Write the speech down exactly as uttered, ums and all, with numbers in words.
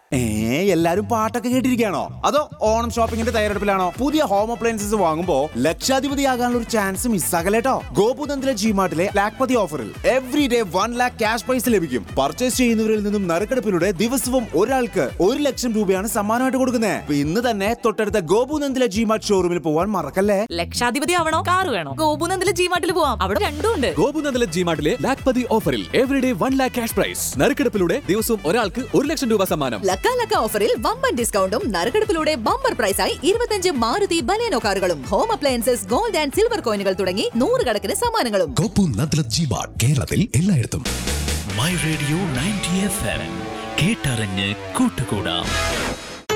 ഏ എല്ലാരും പാട്ടൊക്കെ കേട്ടിരിക്കുകയാണോ? അതോ ഓണം ഷോപ്പിംഗിന്റെ തയ്യാറെടുപ്പിലാണോ? പുതിയ ഹോം അപ്ലയൻസസ് വാങ്ങുമ്പോ ലക്ഷാധിപതിയാകാനുള്ള ഒരു ചാൻസ് മിസ്സാകലേട്ടോ. ഗോപുനന്ദിലെ ജിമാർട്ടിലെ ലാക്പതി ഓഫറിൽ every day one lakh cash prize ലഭിക്കും. പർച്ചേസ് ചെയ്യുന്നവരിൽ നിന്നും നറുക്കെടുപ്പിലൂടെ ദിവസവും ഒരാൾക്ക് ഒരു ലക്ഷം രൂപയാണ് സമ്മാനമായിട്ട് കൊടുക്കുന്നത്. ഇന്ന് തന്നെ തൊട്ടടുത്ത ഗോപുനന്ദിലെ ജിമാർട്ട് ഷോറൂമിൽ പോവാൻ മറക്കല്ലേ. ലക്ഷാധിപതി ആവണോ കാർ വേണോ? ഗോപുനന്ദിലെ ജിമാർട്ടിൽ പോവാം, അവിടെ രണ്ടും ഉണ്ട്. ഗോപുനന്ദിലെ ജിമാർട്ടിലെ ലാക്പതി ഓഫറിൽ every day one lakh cash prize, നറുക്കെടുപ്പിലൂടെ ദിവസവും ഒരാൾക്ക് ഒരു ലക്ഷം രൂപ സമ്മാനം. ലക്ക ലക്ക ഓഫറിൽ വമ്പൻ ഡിസ്കൗണ്ടും നറുക്കെടുപ്പിലൂടെ ബമ്പർ പ്രൈസായി ഇരുപത്തഞ്ച് മാരുതി ബലേനോ കാറുകളും home appliances gold and silver കോയിനുകൾ തുടങ്ങി നൂറുകണക്കിന് സമ്മാനങ്ങളും. ഗോപുനന്ദിലെ ജിമാർട്ട് കേരളത്തിൽ എല്ലായിടത്തും. My radio ninety F M കേട്ടറിഞ്ഞ് കൂട്ടുകൂടാം.